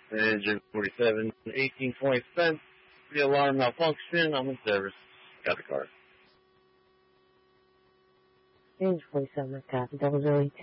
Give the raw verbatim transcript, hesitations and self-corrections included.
Engine forty-seven, eighteen twenty cents. The alarm malfunction. I'm in service. Got the car. Engine forty-seven, copy. Double zero eight two.